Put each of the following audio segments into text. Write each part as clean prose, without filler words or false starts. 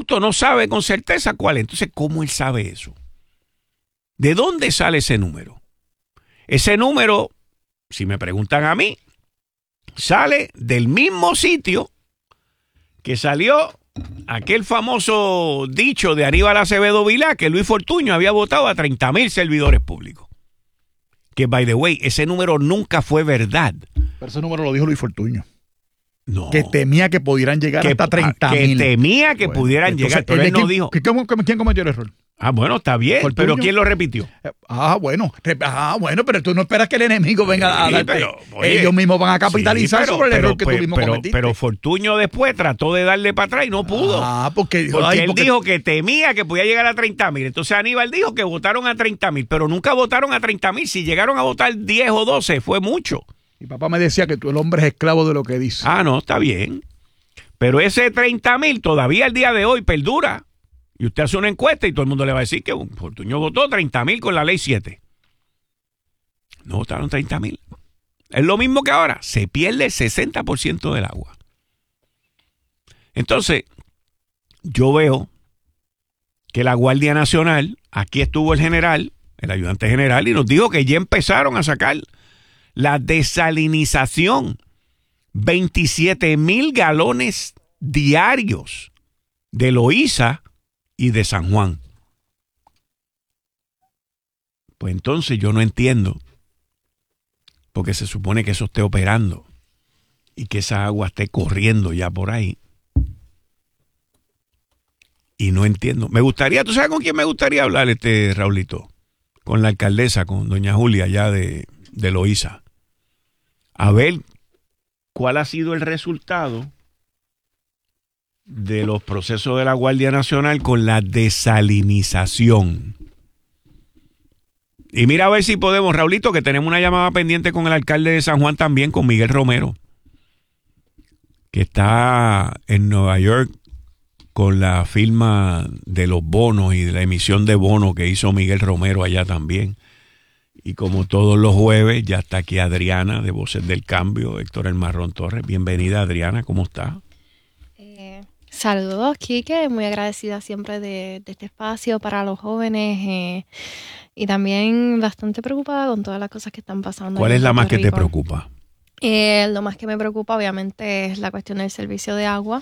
producto no sabe con certeza cuál es. Entonces, ¿cómo él sabe eso? ¿De dónde sale ese número? Ese número, si me preguntan a mí, sale del mismo sitio que salió aquel famoso dicho de Aníbal Acevedo Vilá, que Luis Fortuño había votado a 30,000 servidores públicos. Que, by the way, ese número nunca fue verdad. Pero ese número lo dijo Luis Fortuño. No. Que temía que pudieran llegar hasta 30,000. Que temía que pudieran llegar, pero él no dijo. ¿Quién cometió el error? Bueno, está bien, ¿Fortuño? pero ¿quién lo repitió? Bueno, pero tú no esperas que el enemigo venga a darte. Pero, oye, ellos mismos van a capitalizar sobre el error que tú mismo cometiste. Pero Fortuño después trató de darle para atrás y no pudo. Porque él dijo que temía que podía llegar a 30,000. Entonces Aníbal dijo que votaron a 30,000, pero nunca votaron a 30,000. Si llegaron a votar 10 o 12, fue mucho. Mi papá me decía que tú, el hombre es esclavo de lo que dice. No, está bien. Pero ese 30,000 todavía el día de hoy perdura. Y usted hace una encuesta y todo el mundo le va a decir que Fortuño votó 30,000 con la ley 7. No votaron 30,000. Es lo mismo que ahora. Se pierde el 60% del agua. Entonces, yo veo que la Guardia Nacional, aquí estuvo el general, el ayudante general, y nos dijo que ya empezaron a sacar la desalinización. 27,000 galones diarios de Loíza y de San Juan. Pues entonces yo no entiendo, porque se supone que eso esté operando y que esa agua esté corriendo ya por ahí. Y no entiendo. Me gustaría, ¿tú sabes con quién me gustaría hablar, Raulito? Con la alcaldesa, con doña Julia, allá de Loíza. A ver cuál ha sido el resultado de los procesos de la Guardia Nacional con la desalinización. Y mira a ver si podemos, Raulito, que tenemos una llamada pendiente con el alcalde de San Juan también, con Miguel Romero, que está en Nueva York con la firma de los bonos y de la emisión de bonos que hizo Miguel Romero allá también. Y como todos los jueves, ya está aquí Adriana de Voces del Cambio, Héctor El Marrón Torres. Bienvenida, Adriana, ¿cómo está? Saludos, Quique, muy agradecida siempre de este espacio para los jóvenes y también bastante preocupada con todas las cosas que están pasando. ¿Cuál es la más que te preocupa? Lo más que me preocupa obviamente es la cuestión del servicio de agua.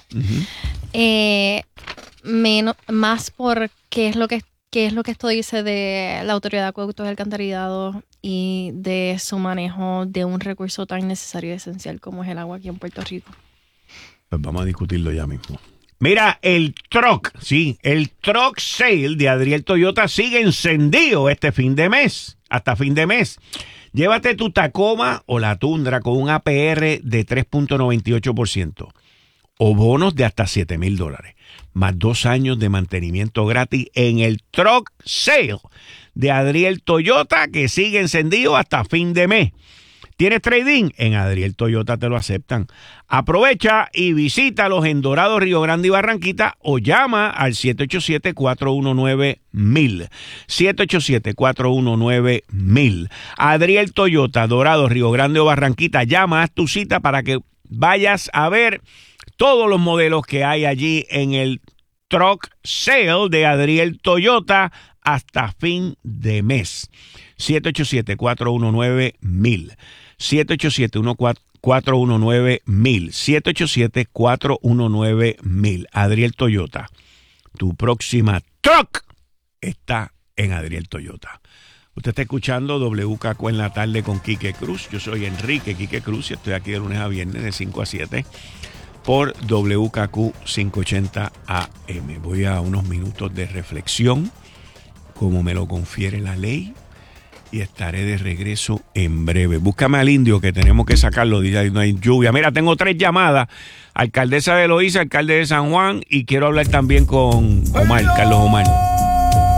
Más por qué es lo que esto dice de la Autoridad de Acueductos y Alcantarillado y de su manejo de un recurso tan necesario y esencial como es el agua aquí en Puerto Rico. Pues vamos a discutirlo ya mismo. Mira, el truck sale de Adriel Toyota sigue encendido este fin de mes, hasta fin de mes. Llévate tu Tacoma o la Tundra con un APR de 3.98% o bonos de hasta $7,000, más 2 años de mantenimiento gratis en el truck sale de Adriel Toyota, que sigue encendido hasta fin de mes. ¿Tienes trading? En Adriel Toyota te lo aceptan. Aprovecha y visítalos en Dorado, Río Grande y Barranquita o llama al 787-419-1000. 787-419-1000. Adriel Toyota, Dorado, Río Grande o Barranquita. Llama, haz tu cita para que vayas a ver todos los modelos que hay allí en el Truck Sale de Adriel Toyota hasta fin de mes. 787-419-1000. 787-419-1000. 787-419-1000. Adriel Toyota. Tu próxima truck está en Adriel Toyota. Usted está escuchando WKQ en la tarde con Quique Cruz. Yo soy Enrique Quique Cruz y estoy aquí de lunes a viernes de 5 a 7 por WKQ 580 AM. Voy a unos minutos de reflexión, como me lo confiere la ley, y estaré de regreso en breve. Búscame al indio que tenemos que sacarlo, dice, no hay lluvia. Mira, tengo 3 llamadas. Alcaldesa de Loíza, alcalde de San Juan, y quiero hablar también con Omar, Carlos Omar.